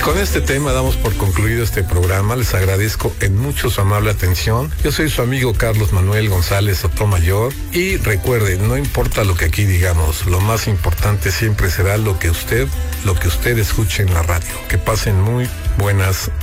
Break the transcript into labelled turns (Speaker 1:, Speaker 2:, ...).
Speaker 1: con este tema damos por concluido este programa. Les agradezco en mucho su amable atención. Yo soy su amigo Carlos Manuel González Sotomayor y recuerden, no importa lo que aquí digamos, lo más importante siempre será lo que usted escuche en la radio. Que pasen muy buenas